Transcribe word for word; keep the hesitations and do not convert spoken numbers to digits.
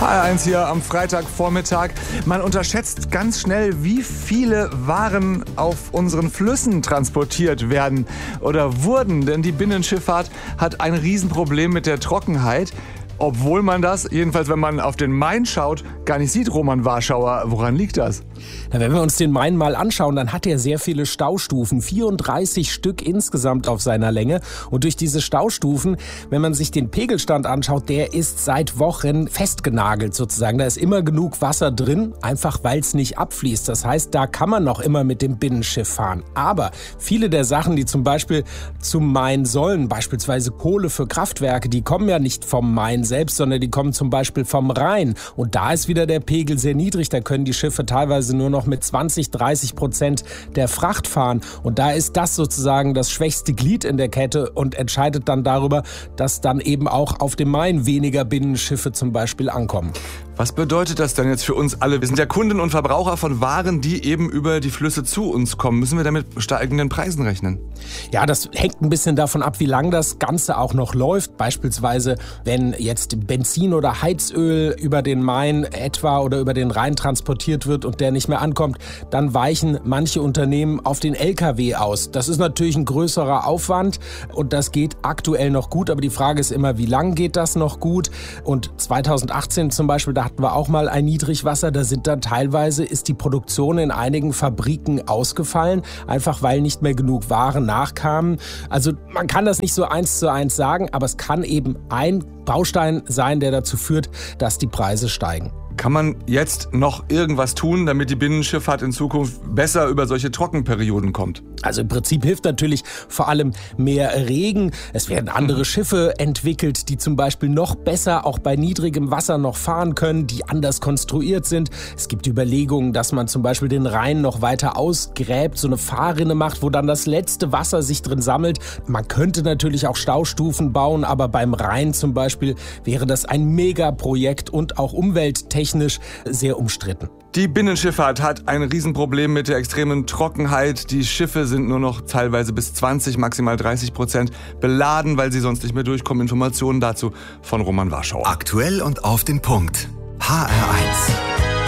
H R eins hier am Freitagvormittag. Man unterschätzt ganz schnell, wie viele Waren auf unseren Flüssen transportiert werden oder wurden. Denn die Binnenschifffahrt hat ein Riesenproblem mit der Trockenheit. Obwohl man das, jedenfalls wenn man auf den Main schaut, gar nicht sieht, Roman Warschauer. Woran liegt das? Na, wenn wir uns den Main mal anschauen, dann hat er sehr viele Staustufen, vierunddreißig Stück insgesamt auf seiner Länge. Und durch diese Staustufen, wenn man sich den Pegelstand anschaut, der ist seit Wochen festgenagelt sozusagen. Da ist immer genug Wasser drin, einfach weil es nicht abfließt. Das heißt, da kann man noch immer mit dem Binnenschiff fahren. Aber viele der Sachen, die zum Beispiel zum Main sollen, beispielsweise Kohle für Kraftwerke, die kommen ja nicht vom Main selbst, sondern die kommen zum Beispiel vom Rhein. Und da ist wieder der Pegel sehr niedrig. Da können die Schiffe teilweise nur noch mit zwanzig, dreißig Prozent der Fracht fahren. Und da ist das sozusagen das schwächste Glied in der Kette und entscheidet dann darüber, dass dann eben auch auf dem Main weniger Binnenschiffe zum Beispiel ankommen. Was bedeutet das denn jetzt für uns alle? Wir sind ja Kunden und Verbraucher von Waren, die eben über die Flüsse zu uns kommen. Müssen wir damit steigenden Preisen rechnen? Ja, das hängt ein bisschen davon ab, wie lange das Ganze auch noch läuft. Beispielsweise, wenn jetzt Benzin oder Heizöl über den Main etwa oder über den Rhein transportiert wird und der nicht mehr ankommt, dann weichen manche Unternehmen auf den L K W aus. Das ist natürlich ein größerer Aufwand und das geht aktuell noch gut. Aber die Frage ist immer, wie lange geht das noch gut? Und zweitausendachtzehn zum Beispiel, da hatten wir auch mal ein Niedrigwasser. Da sind dann teilweise, ist die Produktion in einigen Fabriken ausgefallen, einfach weil nicht mehr genug Waren nachkamen. Also man kann das nicht so eins zu eins sagen, aber es kann eben ein Baustein sein, der dazu führt, dass die Preise steigen. Kann man jetzt noch irgendwas tun, damit die Binnenschifffahrt in Zukunft besser über solche Trockenperioden kommt? Also im Prinzip hilft natürlich vor allem mehr Regen. Es werden andere Schiffe entwickelt, die zum Beispiel noch besser auch bei niedrigem Wasser noch fahren können, die anders konstruiert sind. Es gibt Überlegungen, dass man zum Beispiel den Rhein noch weiter ausgräbt, so eine Fahrrinne macht, wo dann das letzte Wasser sich drin sammelt. Man könnte natürlich auch Staustufen bauen, aber beim Rhein zum Beispiel wäre das ein Megaprojekt und auch umwelttechnisch sehr umstritten. Die Binnenschifffahrt hat ein Riesenproblem mit der extremen Trockenheit. Die Schiffe sind nur noch teilweise bis zwanzig, maximal dreißig Prozent beladen, weil sie sonst nicht mehr durchkommen. Informationen dazu von Roman Warschauer. Aktuell und auf den Punkt. H R eins.